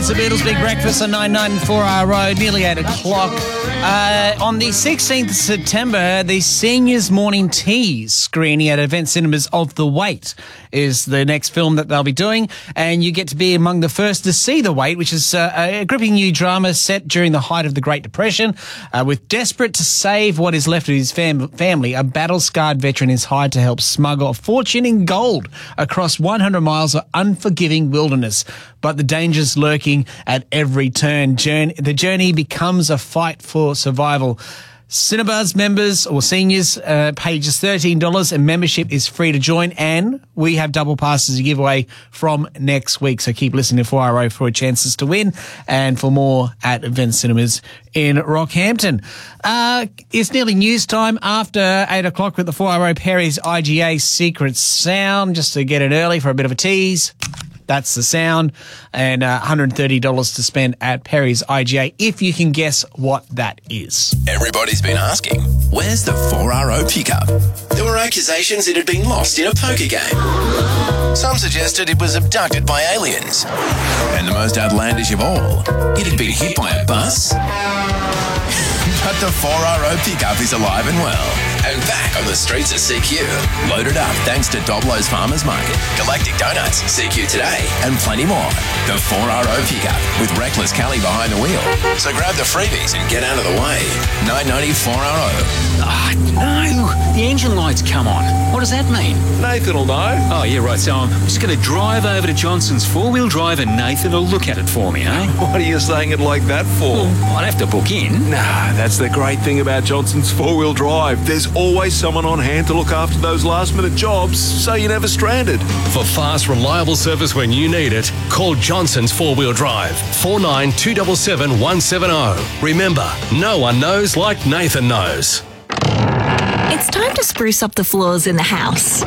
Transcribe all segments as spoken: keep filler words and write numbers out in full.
It's the Beatles' Big Breakfast on nine ninety-four R Road, nearly eight o'clock. Uh, on the sixteenth of September, the Seniors Morning Tea screening at Event Cinemas of The Wait is the next film that they'll be doing, and you get to be among the first to see The Wait, which is uh, a gripping new drama set during the height of the Great Depression. Uh, with desperate to save what is left of his fam- family, a battle-scarred veteran is hired to help smuggle a fortune in gold across one hundred miles of unforgiving wilderness. But the dangers lurking at every turn. Journey, the journey becomes a fight for survival. Cinebuzz members or seniors uh, pay just thirteen dollars and membership is free to join, and we have double passes to give away from next week. So keep listening to four R O for chances to win and for more at Event Cinemas in Rockhampton. Uh, it's nearly news time after eight o'clock with the four R O Perry's I G A Secret Sound, just to get it early for a bit of a tease. That's the sound, and uh, one hundred thirty dollars to spend at Perry's I G A if you can guess what that is. Everybody's been asking, where's the four R O pickup? There were accusations it had been lost in a poker game. Some suggested it was abducted by aliens. And the most outlandish of all, it had been hit by a bus. But the four R O pickup is alive and well, and back on the streets of C Q. Loaded up thanks to Doblo's Farmers Market, Galactic Donuts, C Q Today, and plenty more. The four R O pickup with Reckless Kelly behind the wheel. So grab the freebies and get out of the way. nine ninety-four R O. Ah, no. The engine light's come on. What does that mean? Nathan will know. Oh, yeah, right. So I'm just going to drive over to Johnson's four-wheel drive and Nathan will look at it for me, eh? What are you saying it like that for? Well, I'd have to book in. Nah, that's the great thing about Johnson's four-wheel drive. There's always someone on hand to look after those last-minute jobs, so you're never stranded. For fast, reliable service when you need it, call Johnson's four-wheel drive, four nine two seven seven one seven zero. Remember, no one knows like Nathan knows. It's time to spruce up the floors in the house.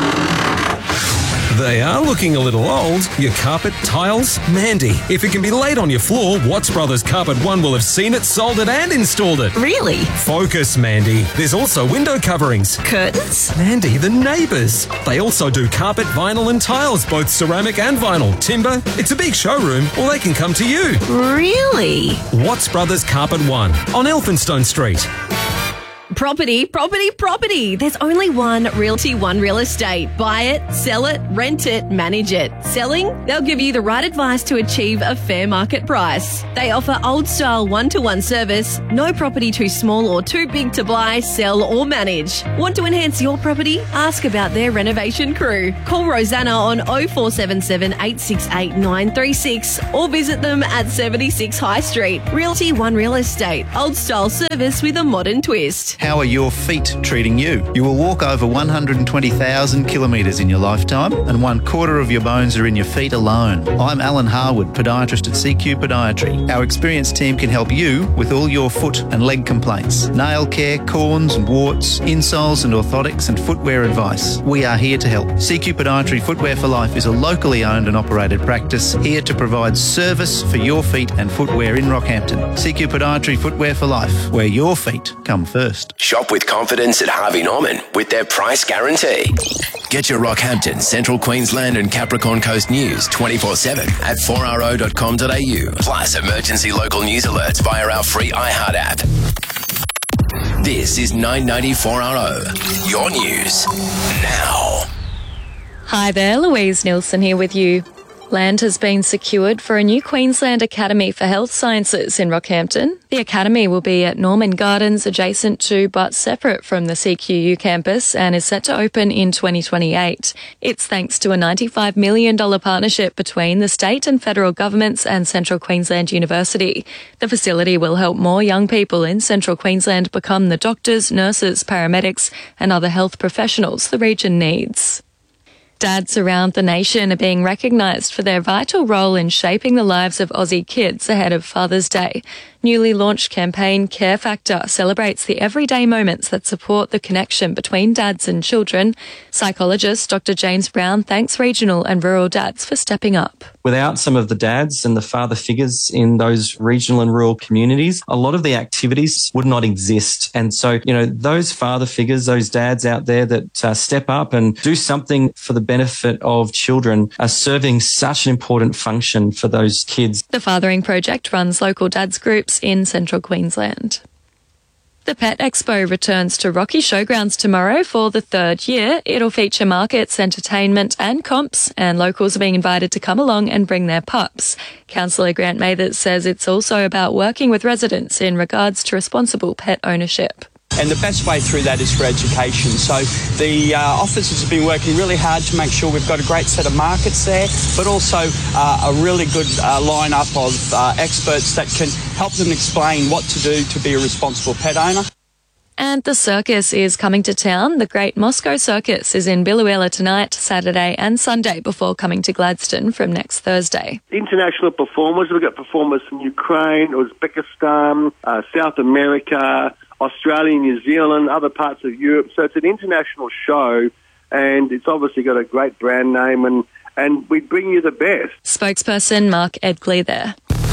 They are looking a little old. Your carpet, tiles, Mandy. If it can be laid on your floor, Watts Brothers Carpet One will have seen it, sold it and installed it. Really? Focus, Mandy. There's also window coverings. Curtains? Mandy, the neighbours. They also do carpet, vinyl and tiles, both ceramic and vinyl. Timber. It's a big showroom, or they can come to you. Really? Watts Brothers Carpet One on Elphinstone Street. Property, property, property. There's only one Realty One Real Estate. Buy it, sell it, rent it, manage it. Selling? They'll give you the right advice to achieve a fair market price. They offer old-style one-to-one service. No property too small or too big to buy, sell or manage. Want to enhance your property? Ask about their renovation crew. Call Rosanna on oh four seven seven, eight six eight, nine three six or visit them at seventy-six High Street. Realty One Real Estate. Old-style service with a modern twist. How are your feet treating you? You will walk over one hundred twenty thousand kilometres in your lifetime, and one quarter of your bones are in your feet alone. I'm Alan Harwood, podiatrist at C Q Podiatry. Our experienced team can help you with all your foot and leg complaints, nail care, corns and warts, insoles and orthotics and footwear advice. We are here to help. C Q Podiatry Footwear for Life is a locally owned and operated practice here to provide service for your feet and footwear in Rockhampton. C Q Podiatry Footwear for Life, where your feet come first. Shop with confidence at Harvey Norman with their price guarantee. Get your Rockhampton, Central Queensland and Capricorn Coast news twenty-four seven at four r o dot com dot a u. Plus emergency local news alerts via our free iHeart app. This is nine ninety-four R O, your news now. Hi there, Louise Nielsen here with you. Land has been secured for a new Queensland Academy for Health Sciences in Rockhampton. The academy will be at Norman Gardens, adjacent to but separate from the C Q U campus, and is set to open in twenty twenty-eight. It's thanks to a ninety-five million dollars partnership between the state and federal governments and Central Queensland University. The facility will help more young people in Central Queensland become the doctors, nurses, paramedics and other health professionals the region needs. Dads around the nation are being recognised for their vital role in shaping the lives of Aussie kids ahead of Father's Day. Newly launched campaign Care Factor celebrates the everyday moments that support the connection between dads and children. Psychologist Doctor James Brown thanks regional and rural dads for stepping up. without some of the dads and the father figures in those regional and rural communities, a lot of the activities would not exist. And so, you know, those father figures, those dads out there that uh, step up and do something for the benefit of children are serving such an important function for those kids. The Fathering Project runs local dads groups in central Queensland. The Pet Expo returns to Rocky Showgrounds tomorrow for the third year. It'll feature markets, entertainment and comps, and locals are being invited to come along and bring their pups. Councillor Grant Mathers says it's also about working with residents in regards to responsible pet ownership. And the best way through that is for education. So the uh, officers have been working really hard to make sure we've got a great set of markets there, but also uh, a really good uh, lineup of uh, experts that can help them explain what to do to be a responsible pet owner. And the circus is coming to town. The Great Moscow Circus is in Biloela tonight, Saturday and Sunday before coming to Gladstone from next Thursday. International performers. We've got performers from Ukraine, Uzbekistan, uh, South America, Australia, New Zealand, other parts of Europe. So it's an international show, and it's obviously got a great brand name, and, and we bring you the best. Spokesperson Mark Edgley there.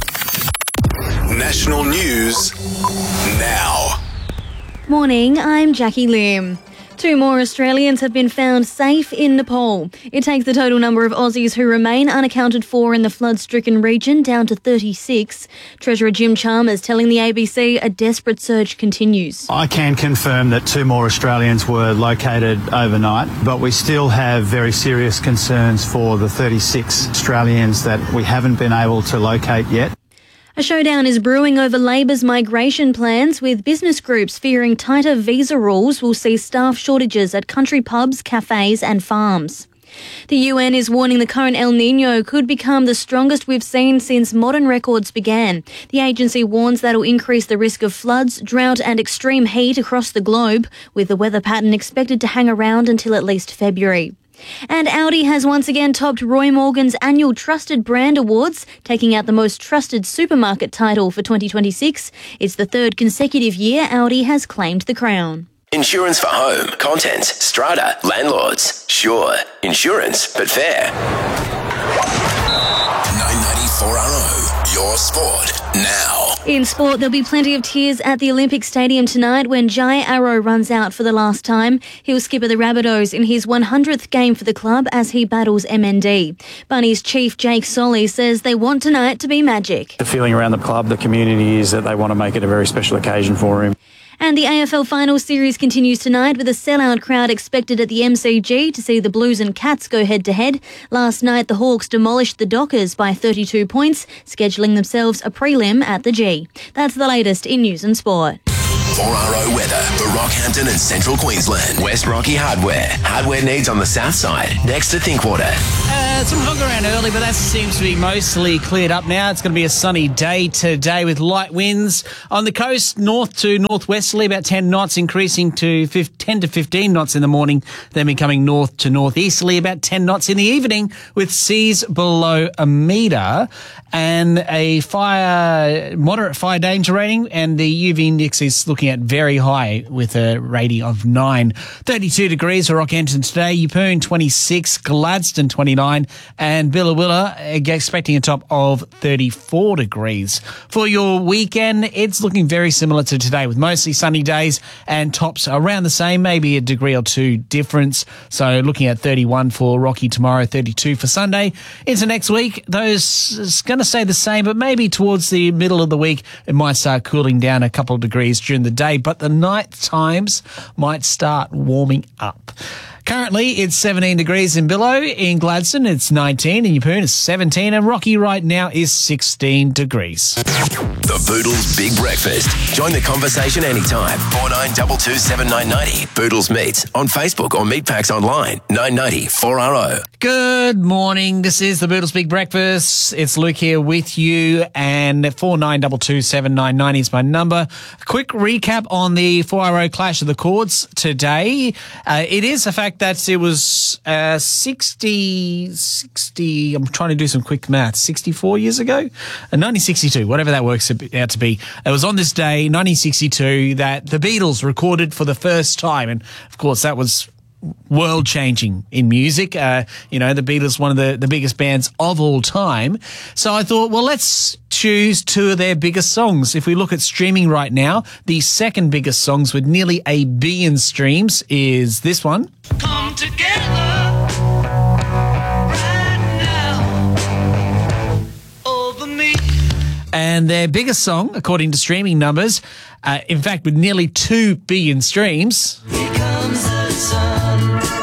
National news now. Morning, I'm Jackie Lim. Two more Australians have been found safe in Nepal. It takes the total number of Aussies who remain unaccounted for in the flood-stricken region down to thirty-six. Treasurer Jim Chalmers telling the A B C a desperate search continues. I can confirm that two more Australians were located overnight, but we still have very serious concerns for the thirty-six Australians that we haven't been able to locate yet. A showdown is brewing over Labor's migration plans, with business groups fearing tighter visa rules will see staff shortages at country pubs, cafes and farms. The U N is warning the current El Niño could become the strongest we've seen since modern records began. The agency warns that'll increase the risk of floods, drought and extreme heat across the globe, with the weather pattern expected to hang around until at least February. And Audi has once again topped Roy Morgan's annual Trusted Brand Awards, taking out the most trusted supermarket title for twenty twenty-six. It's the third consecutive year Audi has claimed the crown. Insurance for home, contents, strata, landlords. Sure, insurance, but fair. nine ninety-four R O, your sport now. In sport, there'll be plenty of tears at the Olympic Stadium tonight when Jai Arrow runs out for the last time. He'll skipper the Rabbitohs in his one hundredth game for the club as he battles M N D. Bunnies chief Jake Solly says they want tonight to be magic. The feeling around the club, the community, is that they want to make it a very special occasion for him. And the A F L Finals Series continues tonight with a sellout crowd expected at the M C G to see the Blues and Cats go head-to-head. Last night, the Hawks demolished the Dockers by thirty-two points, scheduling themselves a prelim at the G. That's the latest in news and sport. four R O weather for Rockhampton and Central Queensland. West Rocky Hardware. Hardware needs on the south side, next to Thinkwater. Uh, some fog around early, but that seems to be mostly cleared up now. It's going to be a sunny day today with light winds on the coast, north to northwesterly, about ten knots, increasing to ten to fifteen knots in the morning, then becoming north to northeasterly, about ten knots in the evening, with seas below a metre, and a fire moderate fire danger rating, and the U V index is looking at very high with a rating of nine. thirty-two degrees for Rockhampton today, Yeppoon twenty-six, Gladstone twenty-nine, and Billawilla expecting a top of thirty-four degrees. For your weekend, it's looking very similar to today with mostly sunny days and tops around the same, maybe a degree or two difference. So looking at thirty-one for Rocky tomorrow, thirty-two for Sunday. Into next week, those is going to stay the same, but maybe towards the middle of the week, it might start cooling down a couple of degrees during the day, but the night times might start warming up. Currently, it's seventeen degrees in Billow. In Gladstone, it's nineteen. In Yeppoon, it's seventeen. And Rocky right now is sixteen degrees. The Boodles Big Breakfast. Join the conversation anytime. four nine two two seven nine nine zero. Boodles Meets on Facebook or Meatpacks online. nine ninety four R O. Good morning. This is the Boodles Big Breakfast. It's Luke here with you, and four nine two two seven nine nine zero is my number. A quick recap on the four R O Clash of the Chords today. Uh, it is a fact that it was uh, sixty, sixty, I'm trying to do some quick math, sixty-four years ago? Uh, nineteen sixty-two, whatever that works out to be. It was on this day, nineteen sixty-two, that the Beatles recorded for the first time. And, of course, that was world-changing in music. Uh, you know, the Beatles, one of the, the biggest bands of all time. So I thought, well, let's choose two of their biggest songs. If we look at streaming right now, the second biggest songs with nearly a billion streams is this one. Come together right now over me. And their biggest song, according to streaming numbers, uh, in fact, with nearly two billion streams. Here comes the sun.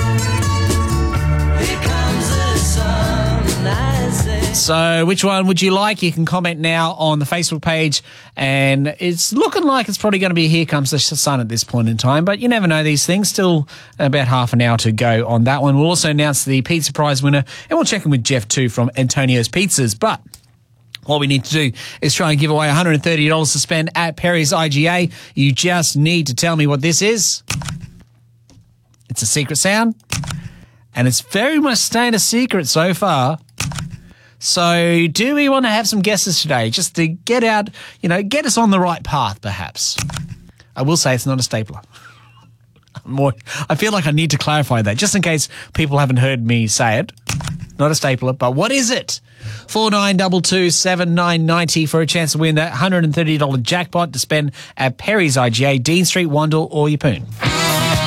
Here comes the sun. I say. So which one would you like? You can comment now on the Facebook page, and it's looking like it's probably going to be Here Comes the Sun at this point in time, but you never know these things. Still about half an hour to go on that one. We'll also announce the pizza prize winner, and we'll check in with Jeff too from Antonio's Pizzas. But what we need to do is try and give away one hundred thirty dollars to spend at Perry's I G A. You just need to tell me what this is. It's a secret sound, and it's very much staying a secret so far. So do we want to have some guesses today, just to get out, you know, get us on the right path, perhaps? I will say it's not a stapler. More, I feel like I need to clarify that, just in case people haven't heard me say it. Not a stapler, but what is it? four nine two two seven nine nine zero for a chance to win that one hundred thirty dollars jackpot to spend at Perry's I G A, Dean Street, Wandle or Yeppoon.